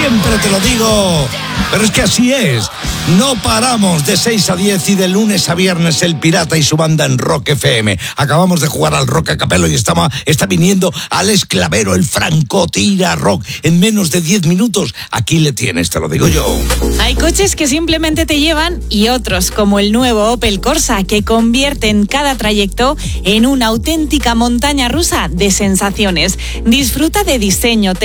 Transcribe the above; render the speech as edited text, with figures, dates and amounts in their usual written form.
siempre te lo digo, pero es que así es. No paramos de 6 a 10 y de lunes a viernes El Pirata y su banda en Rock FM. Acabamos de jugar al Rock a Capello y está viniendo Alex Clavero, el francotira rock. En menos de 10 minutos, aquí le tienes, te lo digo yo. Hay coches que simplemente te llevan y otros, como el nuevo Opel Corsa, que convierten cada trayecto en una auténtica montaña rusa de sensaciones. Disfruta de diseño,